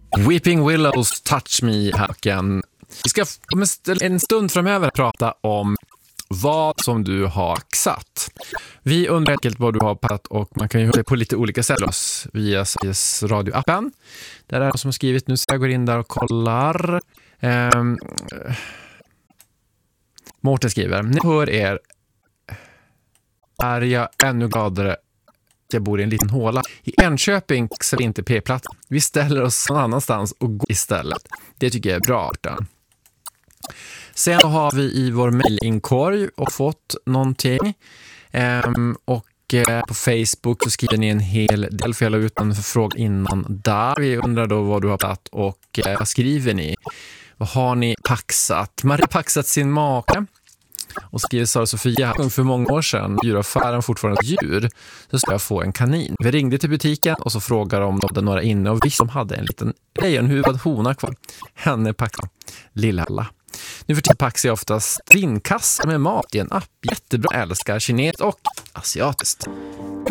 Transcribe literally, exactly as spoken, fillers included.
Weeping Willows Touch Me Hacken. Vi ska om en stund framöver prata om vad som du har axat. Vi undrar enkelt vad du har parat och man kan ju höra på lite olika sätt oss via Sveriges radioappen. Där är det som har skrivit nu, så jag går in där och kollar. Um, Mårten skriver: när jag hör er är jag ännu gladare. Jag bor i en liten håla. I Enköping så vi inte p-plats. Vi ställer oss någon annanstans och går istället. Det tycker jag är bra. Sen har vi i vår mejlinkorg och fått någonting. Um, och uh, på Facebook så skriver ni en hel del, för jag la ut en fråga innan där. Vi undrar då vad du har tagit och uh, vad skriver ni? Vad har ni paxat? Maria har paxat sin make. Och skriver Sara Sofia: för många år sedan, djuraffären fortfarande ett djur, så ska jag få en kanin. Vi ringde till butiken och så frågade om de hade några inne, och vi som hade en liten lejonhuvud hona kvar. Henne paxade lilla alla. Nu för tiden paxar jag oftast vinkassa med mat i en app. Jättebra, älskar kinesiskt och asiatiskt.